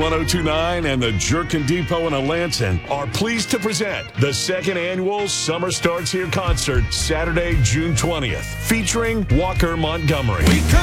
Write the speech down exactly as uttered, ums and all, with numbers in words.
one oh two point nine and the Jerkin Depot in Alanson are pleased to present the second annual Summer Starts Here concert Saturday, June twentieth, featuring Walker Montgomery.